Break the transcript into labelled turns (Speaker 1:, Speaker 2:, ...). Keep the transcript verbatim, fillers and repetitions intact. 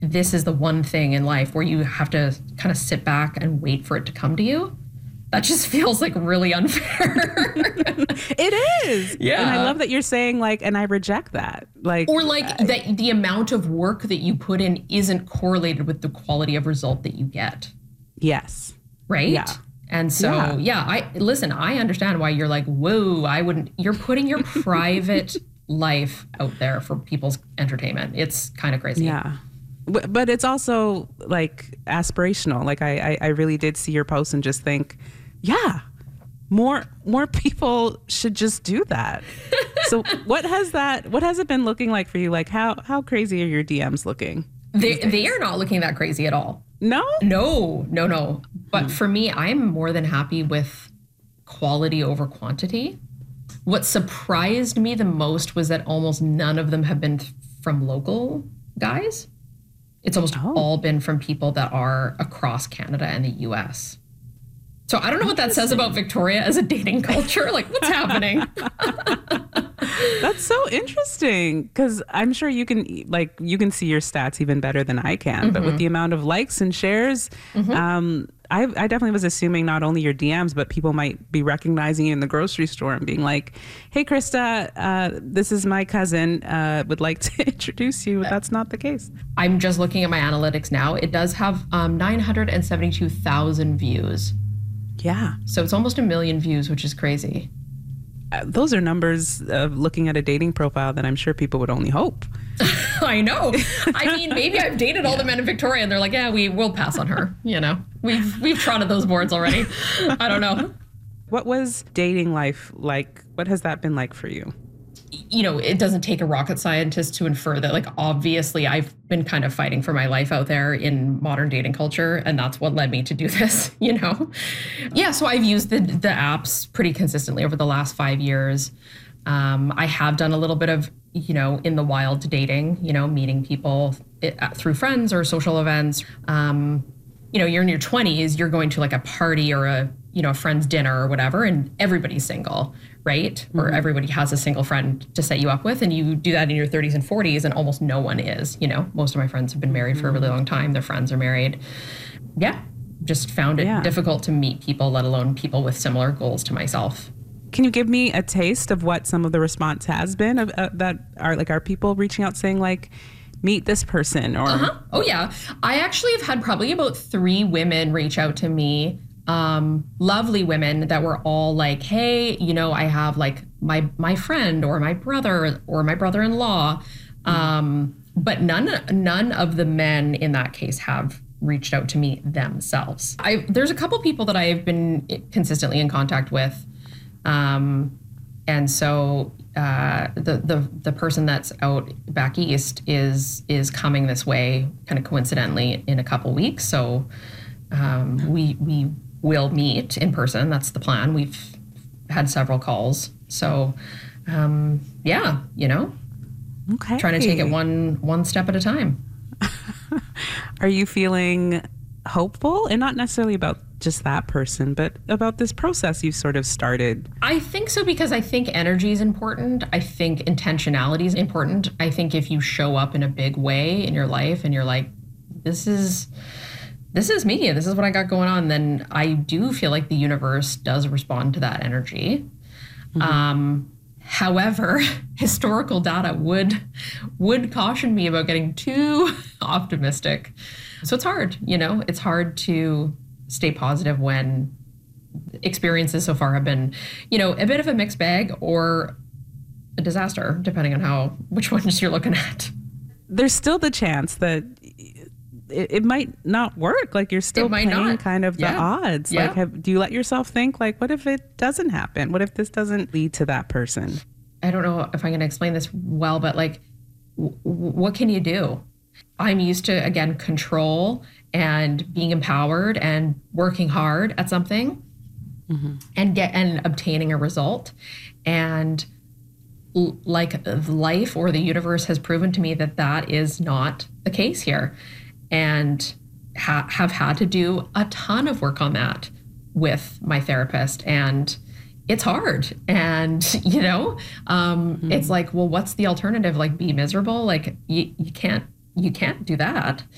Speaker 1: this is the one thing in life where you have to kind of sit back and wait for it to come to you. That just feels like really unfair.
Speaker 2: It is.
Speaker 1: Yeah.
Speaker 2: And I love that you're saying like, and I reject that. Like,
Speaker 1: or like I, that the amount of work that you put in isn't correlated with the quality of result that you get.
Speaker 2: Yes.
Speaker 1: Right?
Speaker 2: Yeah.
Speaker 1: And so, yeah. yeah, I listen, I understand why you're like, whoa, I wouldn't, you're putting your private life out there for people's entertainment. It's kind of crazy.
Speaker 2: Yeah. But it's also like aspirational. Like I, I, I really did see your post and just think, yeah, more more people should just do that. So what has that what has it been looking like for you? Like how how crazy are your D Ms looking?
Speaker 1: They they are not looking that crazy at all.
Speaker 2: No?
Speaker 1: No, no, no. But hmm. for me, I'm more than happy with quality over quantity. What surprised me the most was that almost none of them have been from local guys. It's almost oh. all been from people that are across Canada and the U S. So I don't know what that says about Victoria as a dating culture. Like, what's happening?
Speaker 2: That's so interesting because I'm sure you can like you can see your stats even better than I can. Mm-hmm. But with the amount of likes and shares, mm-hmm. um, I, I definitely was assuming not only your D Ms, but people might be recognizing you in the grocery store and being like, hey, Krista, uh, this is my cousin. Uh, would like to introduce you. That's not the case.
Speaker 1: I'm just looking at my analytics now. It does have um, nine hundred seventy-two thousand views.
Speaker 2: Yeah.
Speaker 1: So it's almost a million views, which is crazy.
Speaker 2: Uh, those are numbers of looking at a dating profile that I'm sure people would only hope.
Speaker 1: I know. I mean, maybe I've dated all yeah. the men in Victoria and they're like, yeah, we will pass on her. You know, we've we've trotted those boards already. I don't know.
Speaker 2: What was dating life like? What has that been like for you?
Speaker 1: You know, it doesn't take a rocket scientist to infer that, like, obviously I've been kind of fighting for my life out there in modern dating culture. And that's what led me to do this, you know? Yeah, so I've used the, the apps pretty consistently over the last five years. Um, I have done a little bit of, you know, in the wild dating, you know, meeting people it, uh, through friends or social events. Um, you know, you're in your twenties, you're going to like a party or a, you know, a friend's dinner or whatever, and everybody's single, right? Mm-hmm. Or everybody has a single friend to set you up with, and you do that in your thirties and forties, and almost no one is, you know? Most of my friends have been married mm-hmm. for a really long time. Their friends are married. Yeah, just found it yeah. difficult to meet people, let alone people with similar goals to myself.
Speaker 2: Can you give me a taste of what some of the response has been of, uh, that are like, are people reaching out saying like, meet this person or?
Speaker 1: Uh-huh. Oh yeah. I actually have had probably about three women reach out to me. Um, lovely women that were all like, hey, you know, I have like my, my friend or my brother or my brother-in-law. Um, but none, none of the men in that case have reached out to me themselves. I, there's a couple people that I've been consistently in contact with. Um, and so, uh, the, the, the person that's out back east is, is coming this way kind of coincidentally in a couple weeks. So, um, we, we will meet in person. That's the plan. We've had several calls. So, um, yeah, you know,
Speaker 2: okay.
Speaker 1: Trying to take it one, one step at a time.
Speaker 2: Are you feeling hopeful, and not necessarily about just that person, but about this process you've sort of started?
Speaker 1: I think so, because I think energy is important. I think intentionality is important. I think if you show up in a big way in your life and you're like, this is, this is me, this is what I got going on, then I do feel like the universe does respond to that energy. Mm-hmm. Um, however, historical data would, would caution me about getting too optimistic. So it's hard, you know, it's hard to stay positive when experiences so far have been, you know, a bit of a mixed bag or a disaster, depending on how, which ones you're looking at.
Speaker 2: There's still the chance that it, it might not work. Like you're still playing not. kind of yeah. the odds.
Speaker 1: Yeah.
Speaker 2: Like, have, do you let yourself think like, what if it doesn't happen? What if this doesn't lead to that person?
Speaker 1: I don't know if I'm going to explain this well, but like, w- what can you do? I'm used to, again, control and being empowered and working hard at something mm-hmm. and get and obtaining a result. And l- like life or the universe has proven to me that that is not the case here, and ha- have had to do a ton of work on that with my therapist. And it's hard. And, you know, um, mm-hmm. it's like, well, what's the alternative? Like be miserable? Like you, you can't, you can't do that.